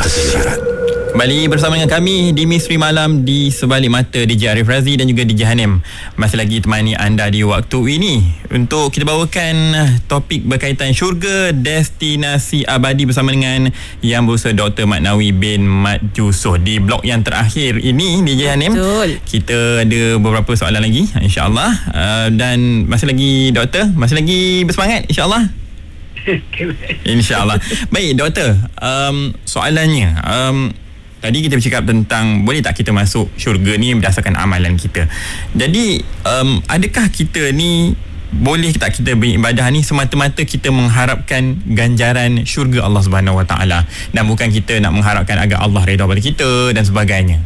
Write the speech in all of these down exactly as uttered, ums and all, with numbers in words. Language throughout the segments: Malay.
Hasirat. Kembali bersama dengan kami di Misteri Malam di Sebalik Mata, D J Arif Razi dan juga D J Hanim masih lagi temani anda di waktu ini untuk kita bawakan topik berkaitan syurga destinasi abadi bersama dengan Yang Berusaha Doktor Maknawi bin Mat Jusoh. Di blok yang terakhir ini D J Hanim, Betul. kita ada beberapa soalan lagi insya-Allah, uh, dan masih lagi doktor masih lagi bersemangat insya-Allah. InsyaAllah. Baik doktor, um, soalannya um, tadi kita bercakap tentang boleh tak kita masuk syurga ni berdasarkan amalan kita. Jadi um, adakah kita ni boleh tak kita beribadah ni semata-mata kita mengharapkan ganjaran syurga Allah Subhanahu Wa Taala dan bukan kita nak mengharapkan agar Allah redha pada kita dan sebagainya?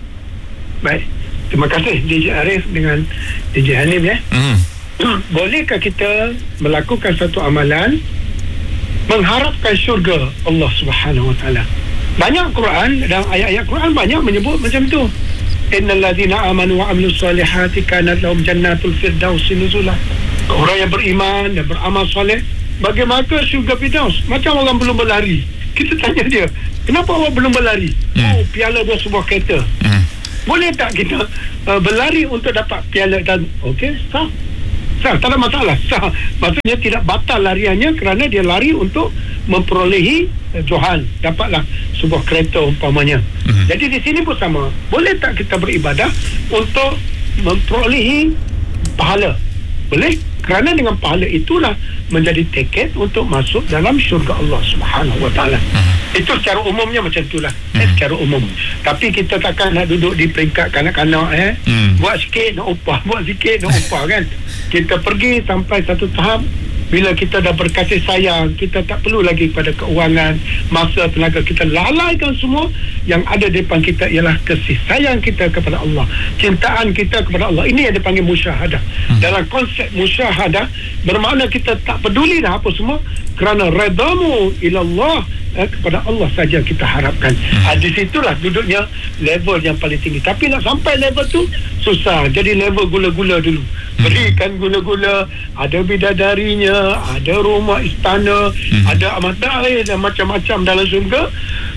Baik, terima kasih D J Arif dengan D J Hanim ya. Hmm. Bolehkah kita melakukan satu amalan mengharapkan syurga Allah Subhanahu Wa Taala? Banyak Quran dan ayat-ayat Quran banyak menyebut macam tu. Innal ladzina amanu wa amilus solihati kanat lahum jannatul firdausi nuzula. Orang yang beriman dan beramal soleh, bagaimana syurga Firdaus? Macam orang belum berlari. Kita tanya dia, kenapa awak belum berlari? Hmm. Oh, piala dua sebuah kereta. Hmm. Boleh tak kita uh, berlari untuk dapat piala? Dan okey, sah. Sah, tak ada masalah. Sah. Maksudnya tidak batal lariannya kerana dia lari untuk memperolehi uh, Johan, dapatlah sebuah kereta umpamanya. Mm-hmm. Jadi di sini pun sama. Boleh tak kita beribadah untuk memperolehi pahala? Boleh, kerana dengan pahala itulah menjadi tiket untuk masuk dalam syurga Allah Subhanahu Wa Taala. Mm-hmm. Itu secara umumnya macam itulah. Mm-hmm. Eh, secara umum. Tapi kita takkan nak duduk di peringkat kanak-kanak eh. Mm. Buat sikit nak upah, buat sikit nak upah kan. Kita pergi sampai satu tahap bila kita dah berkasih sayang, kita tak perlu lagi kepada keuangan, masa, tenaga, kita lalaikan semua. Yang ada di depan kita ialah kasih sayang kita kepada Allah, cintaan kita kepada Allah. Ini yang dipanggil musyahadah. Hmm. Dalam konsep musyahadah bermakna kita tak peduli dah apa semua, kerana redamu ilallah, eh, kepada Allah saja kita harapkan. Hmm. Ha, di situlah duduknya level yang paling tinggi. Tapi nak sampai level tu susah. Jadi level gula-gula dulu. Berikan gula-gula, ada bidadarinya, ada rumah istana, hmm. ada matahari dan macam-macam dalam syurga.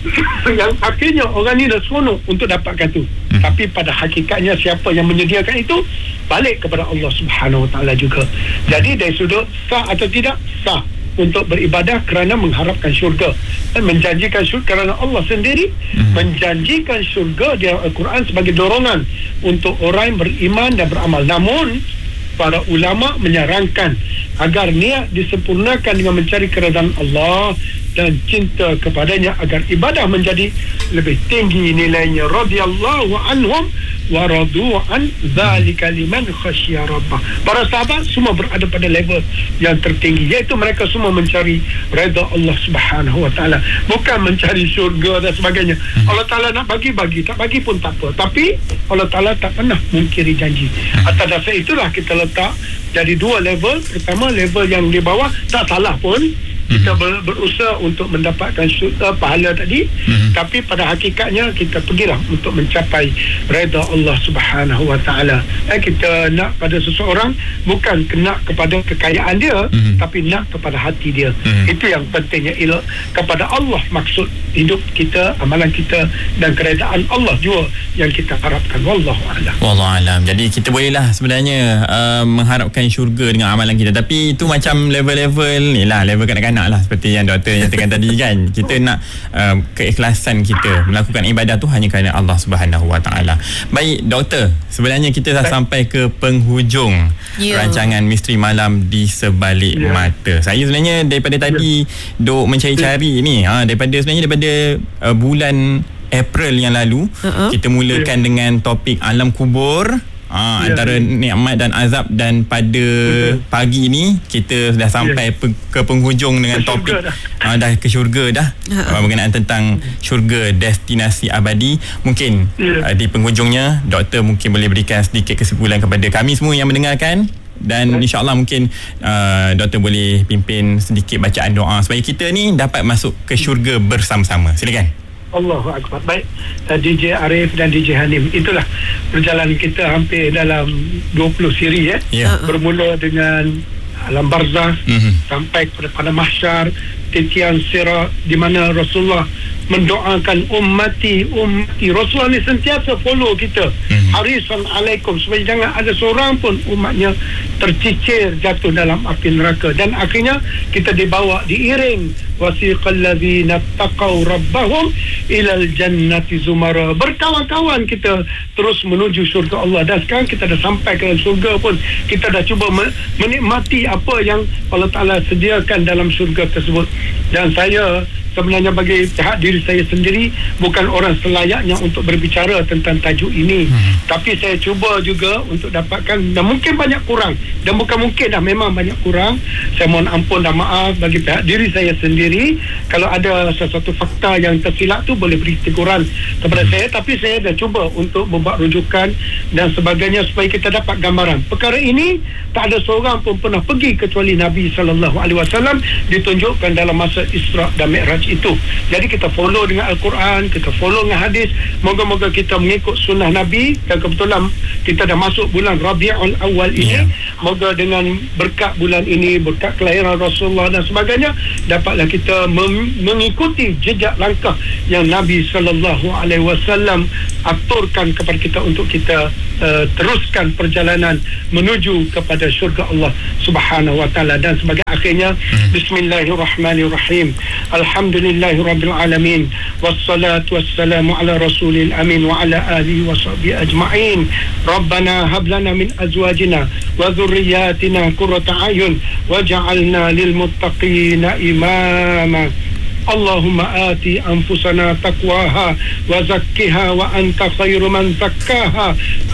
Yang akhirnya orang ni dah seronok untuk dapatkan tu. Hmm. Tapi pada hakikatnya siapa yang menyediakan itu balik kepada Allah Subhanahu Wa Taala juga. Jadi dari sudut sah atau tidak sah untuk beribadah kerana mengharapkan syurga dan menjanjikan syurga kerana Allah sendiri hmm. menjanjikan syurga di Al-Quran sebagai dorongan untuk orang yang beriman dan beramal. Namun para ulama menyarankan agar niat disempurnakan dengan mencari keredaan Allah dan cinta kepadanya agar ibadah menjadi lebih tinggi nilainya. Radhiyallahu anhum wa radu an dzalika liman khasyiya rabbah. Para sahabat semua berada pada level yang tertinggi, iaitu mereka semua mencari redha Allah Subhanahu Wa Taala, bukan mencari syurga dan sebagainya. Hmm. Allah Taala nak bagi bagi, tak bagi pun tak apa, tapi Allah Taala tak pernah mungkiri janji. Hmm. Atas dasar itulah kita letak jadi dua level. Pertama, level yang di bawah tak salah pun kita ber, berusaha untuk mendapatkan syurga pahala tadi, mm-hmm. tapi pada hakikatnya kita pergilah untuk mencapai redha Allah Subhanahu Wa Taala. Eh, kita nak pada seseorang bukan nak kepada kekayaan dia, mm-hmm. tapi nak kepada hati dia. Mm-hmm. Itu yang pentingnya, ilah kepada Allah maksud hidup kita, amalan kita dan keredaan Allah juga yang kita harapkan. Wallahu a'lam. Wallahu a'lam. Jadi kita bolehlah sebenarnya uh, mengharapkan syurga dengan amalan kita, tapi itu macam level-level ni lah, level kanak-kanak lah, seperti yang doktor nyatakan tadi kan. Kita nak uh, keikhlasan kita melakukan ibadah tu hanya kerana Allah Subhanahu Wa Taala. Baik doktor, sebenarnya kita dah sampai ke penghujung yeah. rancangan Misteri Malam di Sebalik yeah. Mata. Saya sebenarnya daripada tadi yeah. duk mencari-cari ni, ha, daripada sebenarnya daripada uh, bulan April yang lalu uh-huh. kita mulakan yeah. dengan topik alam kubur. Ah, ya, antara ya. nikmat dan azab, dan pada betul. pagi ni kita dah sampai ya. pe- ke penghujung dengan ke topik dah. Ah, dah ke syurga dah. Ha. Berkenaan tentang syurga destinasi abadi. Mungkin ya. uh, di penghujungnya doktor mungkin boleh berikan sedikit kesimpulan kepada kami semua yang mendengarkan, dan insya-Allah mungkin uh, doktor boleh pimpin sedikit bacaan doa supaya kita ni dapat masuk ke syurga bersama-sama. Silakan. Allahu Akbar. Baik, D J Arif dan D J Hanim, itulah perjalanan kita hampir dalam dua puluh siri ya. Yeah. Bermula dengan alam barzah, mm-hmm. sampai kepada pada mahsyar, titian sirat, di mana Rasulullah mendoakan ummati ummati. Rasulullah ni sentiasa follow kita, mm-hmm. harisan alaikum, supaya jangan ada seorang pun umatnya tercicir jatuh dalam api neraka. Dan akhirnya kita dibawa, diiring, wasiqal ladzina taqaw rabbahum ilal jannati zumara. Berkawan-kawan kita terus menuju syurga Allah. Dan sekarang kita dah sampai ke syurga pun, kita dah cuba menikmati apa yang Allah Ta'ala sediakan dalam syurga tersebut. Dan saya sebenarnya bagi pihak diri saya sendiri bukan orang selayaknya untuk berbicara tentang tajuk ini, hmm. tapi saya cuba juga untuk dapatkan, dan mungkin banyak kurang, dan bukan mungkin dah, memang banyak kurang. Saya mohon ampun dan maaf bagi pihak diri saya sendiri kalau ada sesuatu fakta yang tersilap tu, boleh beri teguran kepada hmm. saya. Tapi saya dah cuba untuk membuat rujukan dan sebagainya supaya kita dapat gambaran. Perkara ini tak ada seorang pun pernah pergi kecuali Nabi sallallahu alaihi wasallam ditunjukkan dalam masa Isra dan Mi'raj itu. Jadi kita follow dengan Al-Quran, kita follow dengan hadis. Moga-moga kita mengikut sunnah Nabi. Dan kebetulan kita dah masuk bulan Rabiul Awal ini, yeah. moga dengan berkat bulan ini, berkat kelahiran Rasulullah dan sebagainya, dapatlah kita mem- mengikuti jejak langkah yang Nabi sallallahu alaihi wasallam aturkan kepada kita untuk kita uh, teruskan perjalanan menuju kepada syurga Allah Subhanahu wa taala. Dan sebagai akhirnya, hmm. bismillahirrahmanirrahim. Alhamdulillahirabbil alamin, wassalatu wassalamu ala rasulil amin wa ala alihi wa sahbihi ajma'in. Rabbana hab lana min azwajina wa dhurriyyatina qurrata a'yun waj'alna lil muttaqina imama. Allahumma ati anfusana taqwaha wa zakkiha wa anta khairu man zakkaha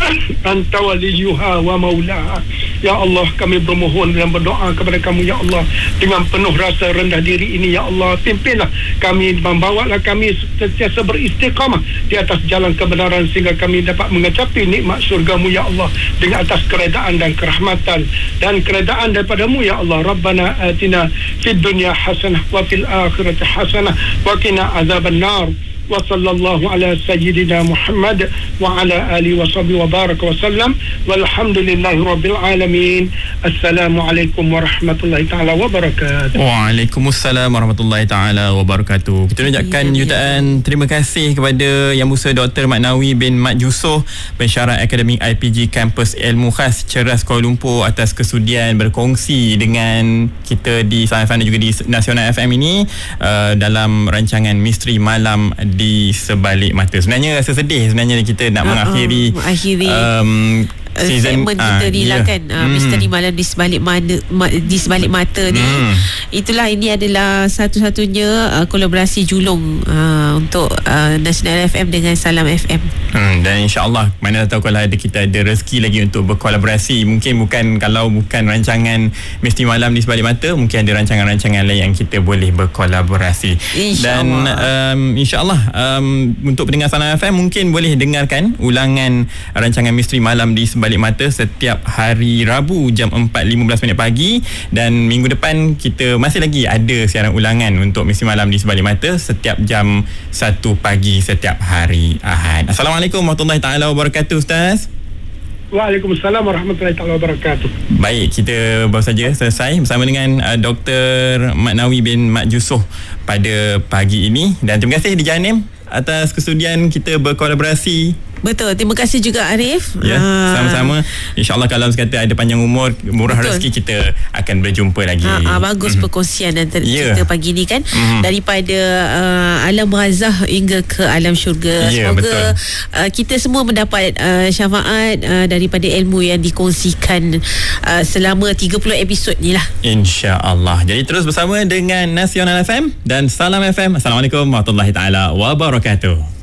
anta waliyuha wa maulaha. Ya Allah, kami bermohon dan berdoa kepada kamu ya Allah dengan penuh rasa rendah diri ini ya Allah. Pimpinlah kami, membawalah kami sentiasa beristiqamah di atas jalan kebenaran sehingga kami dapat mengecapi nikmat syurgamu ya Allah dengan atas keredaan dan kerahmatan dan keredaan daripadamu ya Allah. Rabbana atina fid dunya hasanah wa fil akhirati hasanah wa qina azaban nar. Wa sallallahu ala sayyidina Muhammad wa ala alihi wa sahbihi wa baraka wa sallam walhamdulillahi rabbil alamin. Assalamualaikum warahmatullahi taala wabarakatuh. Waalaikumsalam warahmatullahi taala wabarakatuh. Kita ucapkan jutaan terima kasih kepada Yang Musa Doktor Mat Nawi bin Mat Yusof, pensyarah akademik I P G Kampus Ilmu Khas Ceras Kuala Lumpur, atas kesudian berkongsi dengan kita di Salam F M dan juga di Nasional F M ini uh, dalam rancangan Misteri Malam di Sebalik Mata. Sebenarnya rasa sedih sebenarnya kita nak uh, mengakhiri, uh, mengakhiri um, season segmen kita ni lah kan, uh, hmm. Misteri Malam di Sebalik Mata, di Sebalik Mata ni. hmm. Itulah, ini adalah satu-satunya uh, kolaborasi julung uh, untuk uh, Nasional F M dengan Salam F M. hmm, Dan insyaAllah, mana tahu kalau ada, kita ada rezeki lagi untuk berkolaborasi. Mungkin bukan, kalau bukan rancangan Misteri Malam di Sebalik Mata, mungkin ada rancangan-rancangan lain yang kita boleh berkolaborasi. Dan um, insyaAllah um, untuk pendengar Salam F M mungkin boleh dengarkan ulangan rancangan Misteri Malam di Sebalik Balik Mata setiap hari Rabu jam empat lima belas minit pagi, dan minggu depan kita masih lagi ada siaran ulangan untuk Misteri Malam di Sebalik Mata setiap jam satu pagi setiap hari Ahad. Assalamualaikum warahmatullahi taala wabarakatuh, Ustaz. Waalaikumsalam warahmatullahi taala wabarakatuh. Baik, kita baru saja selesai bersama dengan uh, Doktor Mat Nawi bin Mat Yusof pada pagi ini, dan terima kasih Dija Anim atas kesudian kita berkolaborasi. Betul, terima kasih juga Arif. Ya, uh, sama-sama. InsyaAllah kalau sekata ada panjang umur, murah betul. rezeki, kita akan berjumpa lagi. uh, uh, Bagus mm-hmm. perkongsian antara yeah. kita pagi ni kan, mm-hmm. daripada uh, alam barzah hingga ke alam syurga. yeah, Semoga uh, kita semua mendapat uh, syafaat uh, daripada ilmu yang dikongsikan uh, selama tiga puluh episod ni lah, InsyaAllah. Jadi terus bersama dengan Nasional F M dan Salam F M. Assalamualaikum warahmatullahi taala wabarakatuh.